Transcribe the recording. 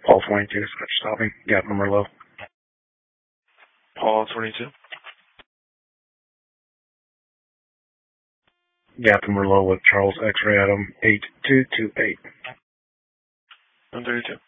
Paul 22, switch stopping. Gap number low. Paul 22. Gap number low with Charles X-ray Adam 8228. 132.